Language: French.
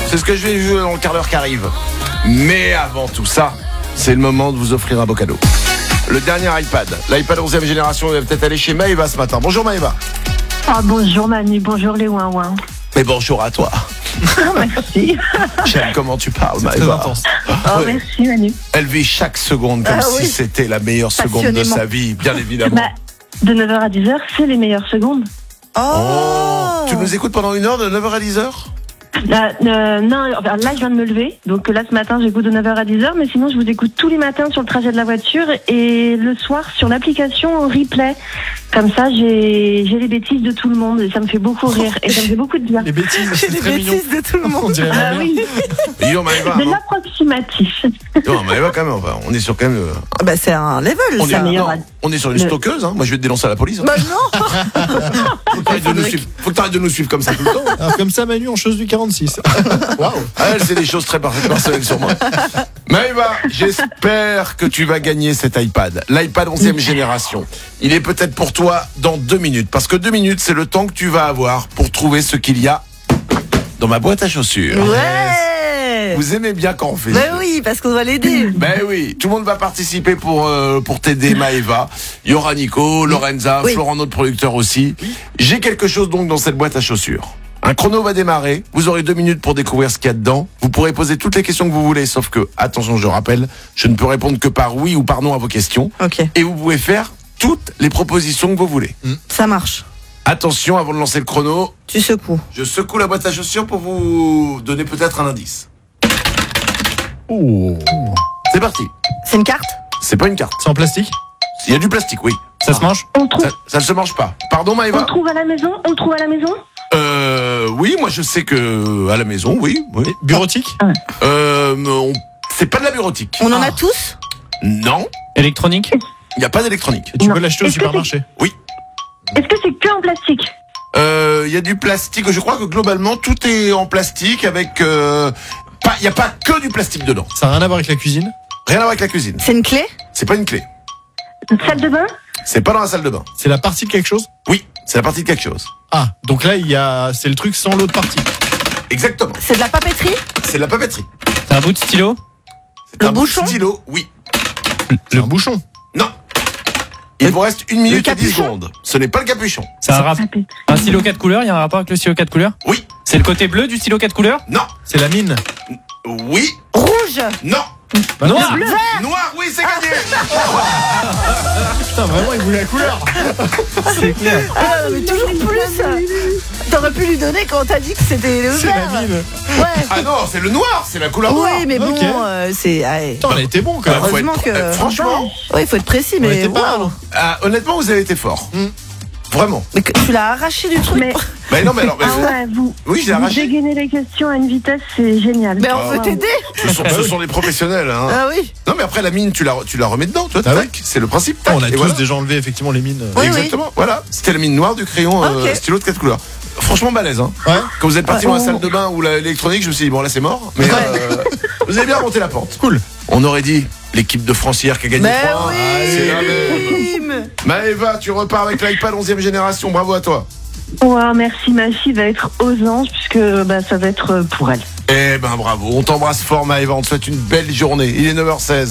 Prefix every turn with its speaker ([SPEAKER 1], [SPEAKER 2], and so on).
[SPEAKER 1] C'est ce que je vais jouer dans le quart d'heure qui arrive. Mais avant tout ça, c'est le moment de vous offrir un beau cadeau. Le dernier iPad, l'iPad 11e génération, on va peut-être aller chez Maëva ce matin. Bonjour Maëva.
[SPEAKER 2] Ah, bonjour Manu, bonjour les ouin-ouin.
[SPEAKER 1] Mais bonjour à toi.
[SPEAKER 2] Merci.
[SPEAKER 1] J'aime comment tu parles,
[SPEAKER 3] C'est
[SPEAKER 1] Maëva.
[SPEAKER 3] très intense.
[SPEAKER 2] Oh,
[SPEAKER 1] Ouais.
[SPEAKER 2] merci Manu.
[SPEAKER 1] Elle vit chaque seconde comme si
[SPEAKER 2] oui.
[SPEAKER 1] c'était la meilleure seconde de
[SPEAKER 2] Passionnément.
[SPEAKER 1] sa vie, bien évidemment.
[SPEAKER 2] Bah, de 9h à 10h, c'est les meilleures secondes.
[SPEAKER 1] Oh. Tu nous écoutes pendant 1 heure de 9h à 10h?
[SPEAKER 2] Non, enfin, là je viens de me lever. Donc là ce matin j'écoute de 9h à 10h. Mais sinon je vous écoute tous les matins sur le trajet de la voiture. Et le soir sur l'application replay. Comme ça j'ai les bêtises de tout le monde. Et ça me fait beaucoup rire. Et ça me fait beaucoup de bien.
[SPEAKER 3] Les bêtises, c'est
[SPEAKER 4] Les
[SPEAKER 3] très mignon.
[SPEAKER 4] bêtises de tout le
[SPEAKER 3] On
[SPEAKER 4] monde.
[SPEAKER 3] dirait ma
[SPEAKER 2] Ah
[SPEAKER 3] mère.
[SPEAKER 2] oui,
[SPEAKER 1] Yo Maëva,
[SPEAKER 2] de
[SPEAKER 1] non,
[SPEAKER 2] l'approximatif.
[SPEAKER 1] non, Maëva quand même, enfin, on est sur quand même...
[SPEAKER 4] Ah bah c'est un level
[SPEAKER 1] On est,
[SPEAKER 4] ça.
[SPEAKER 2] meilleur.
[SPEAKER 1] non, on est sur une
[SPEAKER 2] Le-
[SPEAKER 1] stockeuse, hein. Moi je vais te dénoncer à la police. Hein.
[SPEAKER 4] Bah non.
[SPEAKER 1] Faut que t'arrêtes de nous suivre. Faut que t'arrêtes de nous suivre comme ça tout le temps.
[SPEAKER 3] Alors comme ça, Manu, en chose du 46. Waouh.
[SPEAKER 1] Elle, c'est des choses très personnelles sur moi. Maëva, j'espère que tu vas gagner cet iPad. L'iPad 11e génération. Il est peut-être pour toi dans 2 minutes. Parce que 2 minutes, c'est le temps que tu vas avoir pour trouver ce qu'il y a dans ma boîte à chaussures.
[SPEAKER 4] Ouais.
[SPEAKER 1] Vous aimez bien quand on fait
[SPEAKER 4] Bah
[SPEAKER 1] ça.
[SPEAKER 4] oui, parce qu'on doit l'aider.
[SPEAKER 1] Ben oui, tout le monde va participer pour t'aider, Maëva. Il y aura Nico, Lorenza,
[SPEAKER 4] Oui.
[SPEAKER 1] Florent, notre producteur aussi. J'ai quelque chose donc dans cette boîte à chaussures. Un chrono va démarrer. Vous aurez 2 minutes pour découvrir ce qu'il y a dedans. Vous pourrez poser toutes les questions que vous voulez, sauf que, attention, je rappelle, je ne peux répondre que par oui ou par non à vos questions.
[SPEAKER 4] Ok,
[SPEAKER 1] Et vous pouvez faire toutes les propositions que vous voulez.
[SPEAKER 4] ça marche.
[SPEAKER 1] Attention, avant de lancer le chrono,
[SPEAKER 4] Tu secoues.
[SPEAKER 1] je secoue la boîte à chaussures pour vous donner peut-être un indice.
[SPEAKER 3] Oh.
[SPEAKER 1] C'est parti.
[SPEAKER 4] C'est une carte.
[SPEAKER 1] C'est pas une carte.
[SPEAKER 3] C'est en plastique?
[SPEAKER 1] Il y a du plastique, oui.
[SPEAKER 3] Ça se mange?
[SPEAKER 2] On le trouve,
[SPEAKER 1] Ça ne se mange pas. Pardon,
[SPEAKER 2] on
[SPEAKER 1] Maëva?
[SPEAKER 2] le trouve à la maison. On le trouve à la maison.
[SPEAKER 1] Oui, moi je sais que à la maison, oui.
[SPEAKER 3] Et bureautique?
[SPEAKER 1] C'est pas de la bureautique.
[SPEAKER 4] On en a tous.
[SPEAKER 1] Non,
[SPEAKER 5] Électronique?
[SPEAKER 1] il n'y a pas d'électronique.
[SPEAKER 3] Et tu
[SPEAKER 2] Non.
[SPEAKER 3] peux l'acheter au
[SPEAKER 2] Est-ce que
[SPEAKER 3] supermarché?
[SPEAKER 2] Est-ce que c'est que en plastique?
[SPEAKER 1] Il y a du plastique. Je crois que globalement tout est en plastique avec. Il n'y a pas que du plastique dedans.
[SPEAKER 3] Ça n'a rien à voir avec la cuisine?
[SPEAKER 1] Rien à voir avec la cuisine.
[SPEAKER 4] C'est une clé.
[SPEAKER 1] C'est pas une clé.
[SPEAKER 2] Une salle de bain?
[SPEAKER 1] C'est pas dans la salle de bain.
[SPEAKER 3] C'est la partie de quelque chose?
[SPEAKER 1] Oui, c'est la partie de quelque chose.
[SPEAKER 3] Ah, donc là, c'est le truc sans l'autre partie.
[SPEAKER 1] Exactement.
[SPEAKER 4] C'est de la papeterie.
[SPEAKER 1] C'est de la papeterie.
[SPEAKER 5] C'est un bout de stylo?
[SPEAKER 1] C'est
[SPEAKER 4] Le
[SPEAKER 1] un
[SPEAKER 4] bouchon
[SPEAKER 1] stylo. Oui.
[SPEAKER 3] Le bouchon.
[SPEAKER 1] Non. Il vous reste 1 minute et 10
[SPEAKER 4] capuchon.
[SPEAKER 1] secondes. Ce n'est pas le capuchon.
[SPEAKER 5] C'est
[SPEAKER 2] Papeterie.
[SPEAKER 5] un stylo 4 couleurs? Il y a un rapport avec le stylo 4 couleurs?
[SPEAKER 1] Oui.
[SPEAKER 5] C'est le côté bleu du stylo 4 couleurs?
[SPEAKER 1] Non.
[SPEAKER 3] C'est la mine.
[SPEAKER 1] Oui.
[SPEAKER 4] Rouge.
[SPEAKER 1] Non.
[SPEAKER 5] Noir!
[SPEAKER 1] Noir. Oui, c'est gagné.
[SPEAKER 3] Putain, vraiment, il voulait la couleur.
[SPEAKER 5] C'est clair.
[SPEAKER 4] Ah mais toujours plus. T'aurais pu lui donner quand on t'a dit que c'était le
[SPEAKER 3] C'est
[SPEAKER 4] vert.
[SPEAKER 3] la mine.
[SPEAKER 4] Ouais.
[SPEAKER 1] Ah non, c'est le noir. C'est la couleur noire.
[SPEAKER 4] Oui, mais bon,
[SPEAKER 3] Ok.
[SPEAKER 4] C'est. Ouais.
[SPEAKER 3] Putain, on a été bon quand même.
[SPEAKER 1] Faut
[SPEAKER 4] heureusement
[SPEAKER 1] être-
[SPEAKER 4] que-
[SPEAKER 1] franchement,
[SPEAKER 4] Ouais, il faut être précis,
[SPEAKER 3] On
[SPEAKER 4] mais
[SPEAKER 3] était pas mal.
[SPEAKER 4] waouh.
[SPEAKER 1] honnêtement, vous avez été fort. Vraiment.
[SPEAKER 4] Mais que tu l'as arraché du truc.
[SPEAKER 2] Mais
[SPEAKER 1] Non, mais alors.
[SPEAKER 2] ah ouais, vous.
[SPEAKER 1] Oui, je l'ai
[SPEAKER 2] Vous
[SPEAKER 1] arraché.
[SPEAKER 2] dégainez les questions à une vitesse, c'est génial.
[SPEAKER 4] Mais on veut
[SPEAKER 2] Wow.
[SPEAKER 4] t'aider.
[SPEAKER 1] Ce sont les professionnels. Hein.
[SPEAKER 4] Ah oui.
[SPEAKER 1] Non, mais après la mine, tu la remets dedans, toi.
[SPEAKER 3] Ah
[SPEAKER 1] tac.
[SPEAKER 3] oui.
[SPEAKER 1] C'est le principe.
[SPEAKER 3] Ah, on
[SPEAKER 1] tac,
[SPEAKER 3] a
[SPEAKER 1] et
[SPEAKER 3] tous
[SPEAKER 1] voilà.
[SPEAKER 3] déjà enlevé effectivement les mines.
[SPEAKER 4] Oui,
[SPEAKER 1] Exactement. Voilà. C'était la mine noire du crayon
[SPEAKER 4] Ok.
[SPEAKER 1] stylo de 4 couleurs. Franchement balèze. Hein.
[SPEAKER 3] Ouais.
[SPEAKER 1] Quand vous êtes parti
[SPEAKER 2] Ouais.
[SPEAKER 1] dans la salle de bain ou l'électronique, je me suis dit bon là c'est mort. Mais vous avez bien monté la pente.
[SPEAKER 3] Cool.
[SPEAKER 1] On aurait dit l'équipe de France hier qui a gagné
[SPEAKER 4] Mais
[SPEAKER 1] 3.
[SPEAKER 4] oui.
[SPEAKER 1] C'est la même. Maëva, tu repars avec l'iPad 11e génération. Bravo à toi.
[SPEAKER 2] Ouais, merci, ma fille va être aux anges puisque ça va être pour elle.
[SPEAKER 1] Eh ben bravo. On t'embrasse fort Maëva. On te souhaite une belle journée. Il est 9h16.